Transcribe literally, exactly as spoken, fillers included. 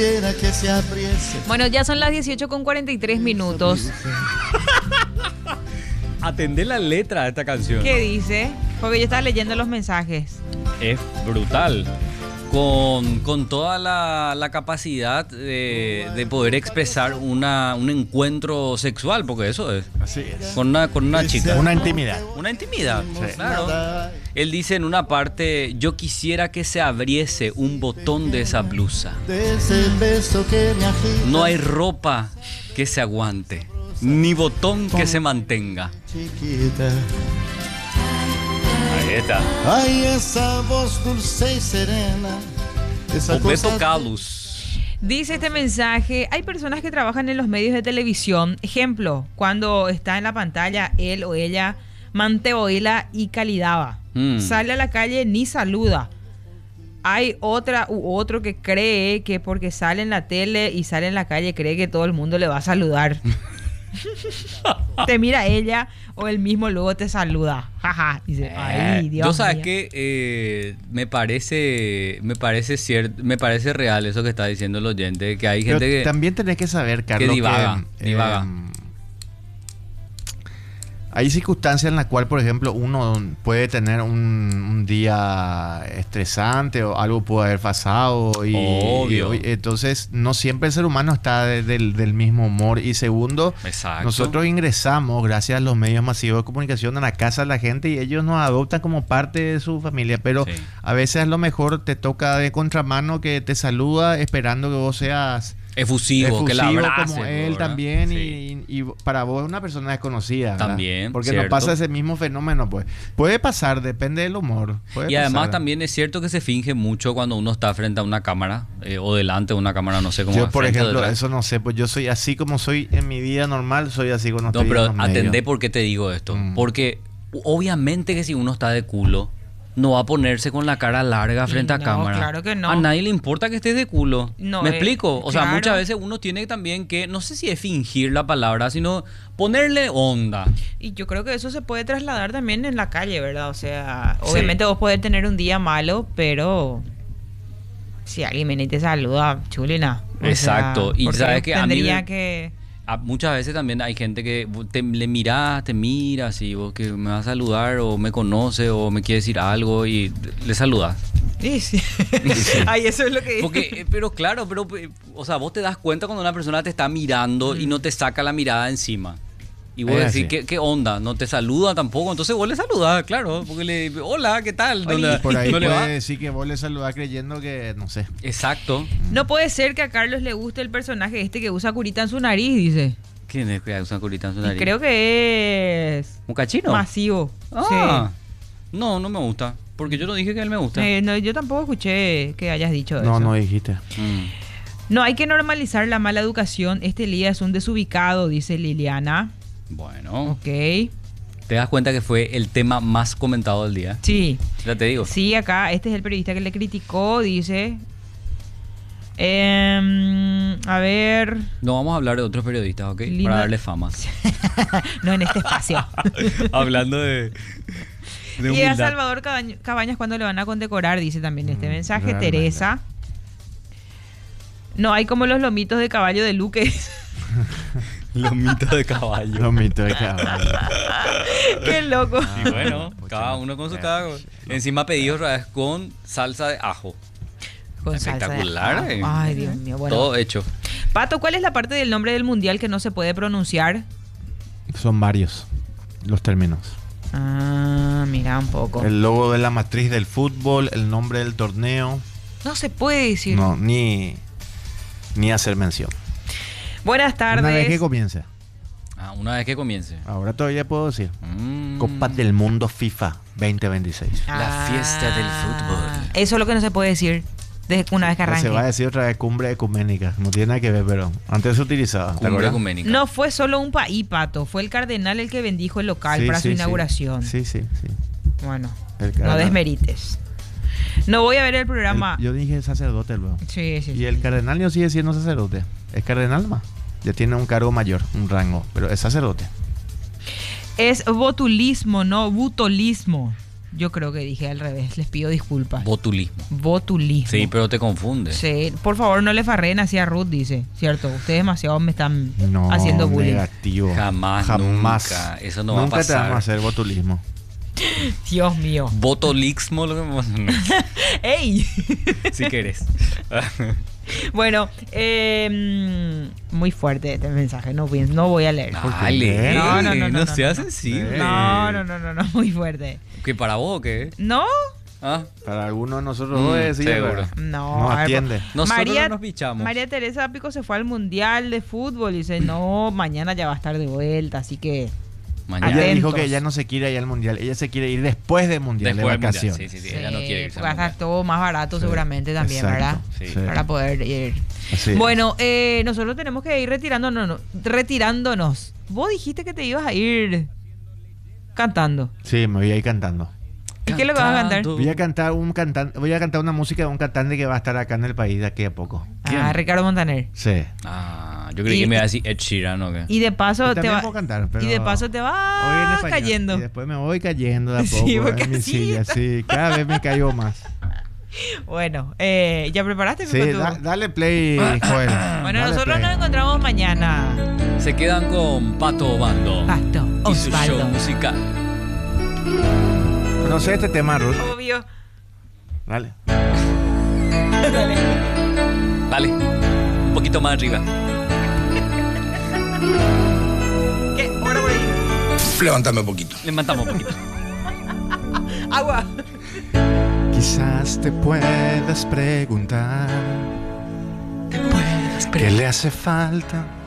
Bueno, ya son las dieciocho con cuarenta y tres minutos. Atendé la letra de esta canción. ¿Qué dice? Porque yo estaba leyendo los mensajes. Es brutal. Con, con toda la, la capacidad de, de poder expresar una, un encuentro sexual, porque eso es. Así es. Con una, con una chica. Una intimidad. Una intimidad, Sí. claro. Él dice en una parte: yo quisiera que se abriese un botón de esa blusa. No hay ropa que se aguante, ni botón que se mantenga. Ahí está. Ay, esa voz dulce y serena. Esa Roberto cosa... Carlos. Dice este mensaje: hay personas que trabajan en los medios de televisión. Ejemplo, cuando está en la pantalla él o ella manteoila y calidaba. Mm. Sale a la calle ni saluda. Hay otra u otro que cree que porque sale en la tele y sale en la calle cree que todo el mundo le va a saludar. Te mira ella o él mismo luego te saluda. Jaja. Dice, ay, Dios Yo sabes mío. que eh, me parece me parece cierto, me parece real eso que está diciendo el oyente, que hay Pero gente que también tenés que saber, Carlos, divaga, que, divaga. eh, hay circunstancias en las cuales, por ejemplo, uno puede tener un, un día estresante o algo puede haber pasado y, Obvio. y- entonces no siempre el ser humano está de- del, del mismo humor. Y segundo, Exacto. nosotros ingresamos gracias a los medios masivos de comunicación a la casa de la gente y ellos nos adoptan como parte de su familia, pero Sí. a veces a lo mejor te toca de contramano que te saluda esperando que vos seas efusivo, que la efusivo abrace, como él ¿verdad? también Sí. y, y para vos es una persona desconocida, ¿verdad? También, porque cierto. no pasa ese mismo fenómeno, pues puede pasar, depende del humor, puede Y además pasar. también es cierto que se finge mucho cuando uno está frente a una cámara eh, o delante de una cámara, no sé cómo. yo por frente o ejemplo detrás. eso no sé, pues yo soy así como soy en mi vida normal, soy así cuando No, estoy pero en los atendé medios. por qué te digo esto. Mm. Porque obviamente que si uno está de culo, no va a ponerse con la cara larga Y frente a no, cámara. claro que no. A nadie le importa que estés de culo. No, ¿Me eh, explico? O sea, claro. muchas veces uno tiene también que, no sé si es fingir la palabra, sino ponerle onda. Y yo creo que eso se puede trasladar también en la calle, ¿verdad? O sea, Sí. obviamente vos podés tener un día malo, pero si alguien viene y te saluda, chulina. O Exacto. sea, Y porque sabes que a mí tendría me- que... A- muchas veces también hay gente que te, le miras, te miras y vos que me va a saludar o me conoce o me quiere decir algo y le saludas. Sí, sí. Ay, eso es lo que... Porque, eh, pero claro, pero, eh, o sea, vos te das cuenta cuando una persona te está mirando y no te saca la mirada encima. Y vos Es decís, así. ¿qué, ¿qué onda? No te saluda tampoco. Entonces vos le saludás, claro. Porque le, hola, ¿qué tal? No Oye, le- Y por ahí no le puede va. decir que vos le saludás creyendo que, no sé. Exacto. No puede ser que a Carlos le guste el personaje este que usa curita en su nariz, dice. ¿Quién es que usa curita en su Y nariz? creo que es ¿Un cachino? masivo. Ah. No, no me gusta. Porque yo no dije que él me Sí. gusta. Eh, no, yo tampoco escuché que hayas dicho No, eso. no dijiste. Mm. No hay que normalizar la mala educación. Este Elías es un desubicado, dice Liliana. Bueno, Ok. te das cuenta que fue el tema más comentado del día. Sí. Ya te digo. Sí, acá, este es el periodista que le criticó, dice. Em, a ver. No vamos a hablar de otros periodistas, ¿ok? Lina- Para darle fama. No en este espacio. Hablando de, de Y a humildad. Salvador Cabañ- Cabañas cuando le van a condecorar, dice también este Mm, mensaje. realmente. Teresa. No hay como los lomitos de caballo de Luque. Lomito de caballo. Los mitos de caballo. Qué loco. Y bueno, Pucha, cada no. uno con su Eh, cago. Encima pedido otra vez con salsa de ajo. Con salsa de Espectacular, ajo. eh. Ay, Dios mío. Bueno. Todo hecho. Pato, ¿cuál es la parte del nombre del mundial que no se puede pronunciar? Son varios los términos. Ah, mira un poco. El logo de la matriz del fútbol, el nombre del torneo. No se puede decir. No, ni, ni hacer mención. Buenas tardes. Una vez que comience. Ah, una vez que comience. Ahora todavía puedo decir. Mm. Copa del Mundo FIFA veinte veintiséis. La fiesta del fútbol. Eso es lo que no se puede decir desde una vez que arranque. Se va a decir otra vez cumbre ecuménica. No tiene nada que ver, pero antes se utilizaba. ¿te Cumbre acuerdas? ecuménica. No fue solo un país, Pato. Fue el cardenal el que bendijo el local Sí, para sí, su sí. inauguración. Sí, sí, sí. Bueno, El no cardenal. desmerites. No voy a ver el El- programa. yo dije sacerdote luego. Sí, sí, Y sí. el cardenal no sigue siendo sacerdote. Es cardenal más. Ya tiene un cargo mayor, un rango, pero es sacerdote. Es botulismo, no butolismo. Yo creo que dije al revés, les pido disculpas. Botulismo. Botulismo. Sí, pero te confunde. Sí, por favor no le farreen así a Ruth, dice, ¿cierto? Ustedes demasiado me están No, haciendo bullying. negativo. Jamás, nunca. Eso no va a Nunca te pasar. vamos a hacer botulismo. Dios mío. Botolismo, lo que no. ¡Ey! Si querés. Bueno, eh, muy fuerte este mensaje, no, voy- no voy a leer. Dale. No, no, no, no, No no, seas no. sensible. No, no, no, no, no, muy fuerte. ¿Qué para vos o qué? ¿No? ¿Ah? Para algunos de nosotros Mm, dos es decir, seguro. ¿verdad? No, Nos a ver, atiende. Nosotros María, no nos pichamos. María Teresa Pico se fue al Mundial de Fútbol y dice, no, mañana ya va a estar de vuelta, así que... Mañana. Ella dijo Atentos. que ella no se quiere ir al mundial, ella se quiere ir después del mundial, Después de del mundial. vacaciones. Sí, sí, sí. Ella no quiere irse porque va a al estar mundial. todo más barato Sí, seguramente también, exacto, ¿verdad? Sí. sí. Para poder ir. Así es. Bueno, eh, nosotros tenemos que ir retirándonos, no, retirándonos. Vos dijiste que te ibas a ir cantando. Sí, me voy a ir cantando. ¿Y qué es lo que vas a cantar? Cantando. Voy a cantar un cantante, voy a cantar una música de un cantante que va a estar acá en el país de aquí a poco. ¿Quién? Ah, Ricardo Montaner. Sí. Ah, yo creí Y- que me iba a decir Ed Sheeran o qué. Y de paso Yo te también va, puedo cantar, pero y de paso te hoy en vas español. cayendo. Y después me voy cayendo de a Sí, poco porque en mi así- silla, sí. Cada vez me caigo más. Bueno, eh, ¿ya preparaste? Sí, Pico, tú? da- dale play, Joel. Bueno, Dale nosotros play. nos encontramos mañana. Se quedan con Pato Bando Pasto, y su show Osvaldo. musical. Conoce este tema, Ruth. Obvio. Dale. Vale, un poquito más arriba. ¿Qué? Ahora por ahí. Levántame un poquito. Levantamos un poquito. Agua. Quizás te puedas preguntar Puedes qué le hace falta